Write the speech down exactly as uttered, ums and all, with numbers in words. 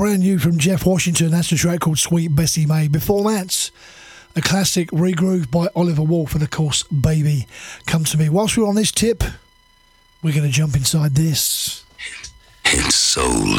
brand new from Jeff Washington. That's a track called Sweet Bessie May. Before that, a classic Regroove by Oliver Wolf, and of course, Baby, Come to Me. Whilst we're on this tip, we're going to jump inside this. It's so